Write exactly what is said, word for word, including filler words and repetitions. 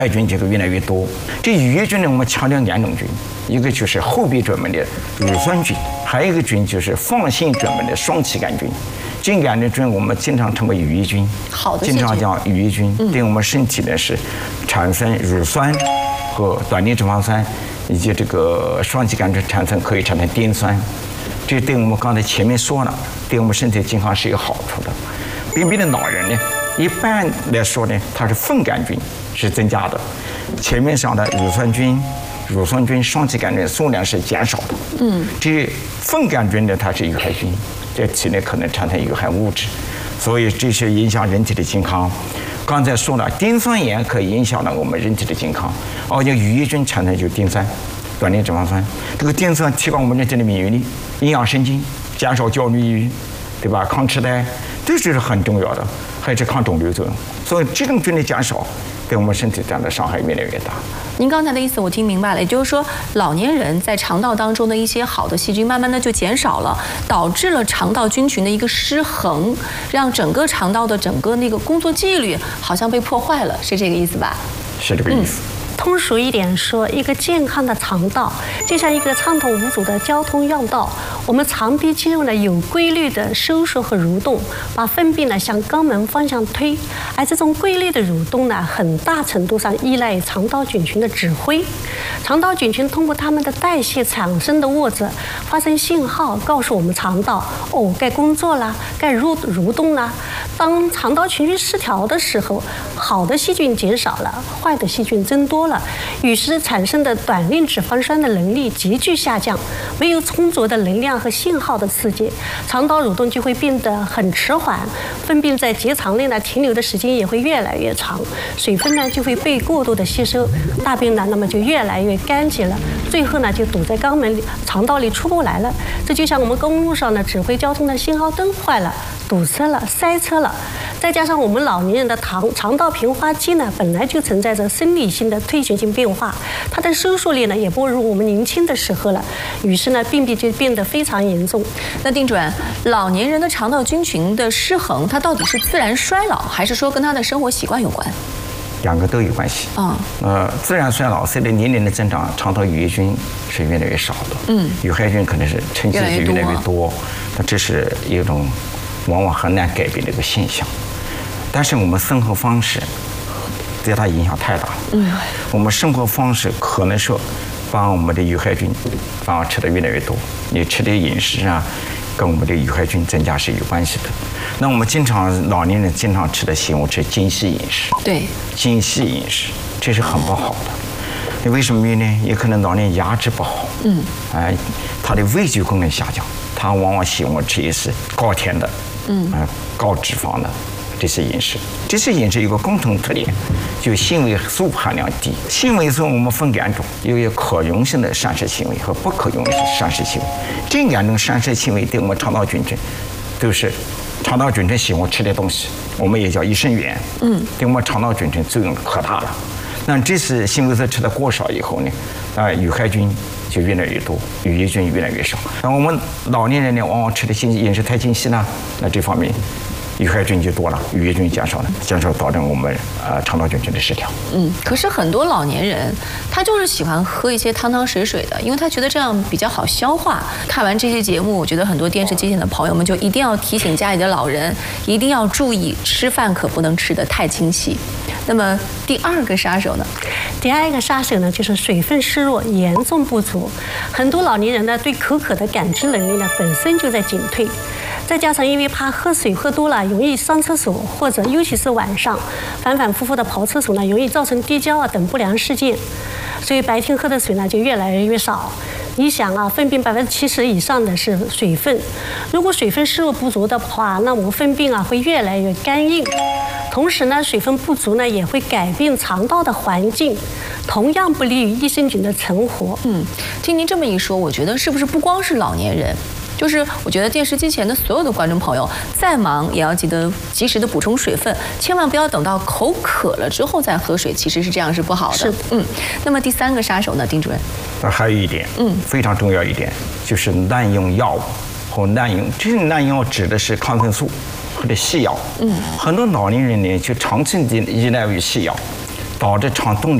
害菌结构越来越多。这羽叶菌呢，我们强调两种菌，一个就是后壁专门的乳酸菌，还有一个菌就是放性专门的双歧杆菌。这两种菌我们经常称为羽叶菌， 好的， 经常讲羽叶菌，对我们身体呢是产生乳酸和短链脂肪酸，以及这个双歧杆菌产生可以产生碘酸。这对我们刚才前面说了，对我们身体健康是有好处的。便秘的老人呢，一般来说呢，它是粪杆菌是增加的，前面上的乳酸菌、乳酸菌、双歧杆菌数量是减少的。嗯，这粪杆菌呢，它是有害菌，在体内可能产生有害物质，所以这些影响人体的健康。刚才说了，碘酸盐可以影响到我们人体的健康，而且羽叶菌产生就碘酸、短链脂肪酸。这个碘酸提高我们人体的免疫力、营养神经，减少焦虑抑郁，对吧？抗痴呆，这就是很重要的，还是抗肿瘤作用。所以这种菌的减少，对我们身体这样的伤害越来越大。 您刚才的意思我听明白了，也就是说，老年人在肠道当中的一些好的细菌，慢慢的就减少了，导致了肠道菌群的一个失衡，让整个肠道的整个那个工作纪律好像被破坏了，是这个意思吧？ 是这个意思。 嗯通俗一点说，一个健康的肠道就像一个畅通无阻的交通要道，我们肠壁肌肉呢有规律的收缩和蠕动，把粪便呢向肛门方向推，而这种规律的蠕动呢，很大程度上依赖肠道菌群的指挥。肠道菌群通过它们的代谢产生的物质，发生信号告诉我们肠道，哦，该工作了，该蠕蠕动了。当肠道群群失调的时候，好的细菌减少了，坏的细菌增多了，于是产生的短链脂肪酸的能力急剧下降，没有充足的能量和信号的刺激，肠道蠕动就会变得很迟缓，粪便在结肠内呢停留的时间也会越来越长，水分呢就会被过度的吸收，大便呢那么就越来越干结了，最后呢就堵在肛门里、肠道里出不来了。这就像我们公路上的指挥交通的信号灯坏了，堵车了，塞车了。再加上我们老年人的肠肠道平滑肌呢，本来就存在着生理性的退行性变化，它的收缩力呢也不如我们年轻的时候了，于是呢病变就变得非常严重。 那丁主任，老年人的肠道菌群的失衡，它到底是自然衰老，还是说跟他的生活习惯有关？ 两个都有关系。 啊、 嗯，呃，自然衰老，随着年龄的增长，肠道羽叶菌是越来越少的，嗯，有害菌可能是沉积是越来越多，那这是一种往往很难改变的一个现象。但是我们生活方式对它影响太大了，嗯，我们生活方式可能说把我们的有害菌反而吃的越来越多，你吃的饮食啊，跟我们的有害菌增加是有关系的。那我们经常老年人经常吃的食物是精细饮食， 对， 精细饮食这是很不好的。为什么呢？也可能老年牙齿不好，嗯，哎，他的味觉功能下降，他往往喜欢吃一些高甜的，嗯，啊、呃，高脂肪的。这些饮食，这些饮食有个共同特点，就纤维素含量低。纤维素我们分两种，有一个可溶性的膳食纤维和不可溶性膳食纤维。这两种膳食纤维对我们肠道菌群都是肠道菌群喜欢吃的东西，我们也叫益生元。嗯，对我们肠道菌群作用可大了。那这是纤维素吃的过少以后呢，啊，有害菌就越来越多，羽叶菌越来越少。那我们老年人呢，往往吃的饮食太精细了，那这方面有害菌就多了，羽叶菌减少了，减少导致我们呃肠道菌群的失调。 嗯，可是很多老年人他就是喜欢喝一些汤汤水水的，因为他觉得这样比较好消化。看完这些节目，我觉得很多电视机前的朋友们就一定要提醒家里的老人，一定要注意吃饭可不能吃得太精细。那么第二个杀手呢？ 第二个杀手呢，就是水分失弱严重不足。很多老年人呢，对口渴的感知能力呢，本身就在减退。再加上因为怕喝水喝多了容易上厕所，或者尤其是晚上反反复复的跑厕所呢，容易造成跌跤啊等不良事件，所以白天喝的水呢就越来越少。你想啊，粪便百分之七十以上的是水分，如果水分摄入不足的话，那我们粪便啊会越来越干硬。同时呢，水分不足呢也会改变肠道的环境，同样不利于益生菌的存活。 嗯，听您这么一说，我觉得是不是不光是老年人？就是我觉得电视机前的所有的观众朋友，再忙也要记得及时的补充水分，千万不要等到口渴了之后再喝水，其实是这样是不好的。 是， 嗯。那么第三个杀手呢，丁主任？ 还有一点，嗯，非常重要一点，就是滥用药物和滥用，这种滥用指的是抗生素或者西药。嗯，很多老年人呢就长期的依赖于西药， 导致肠动力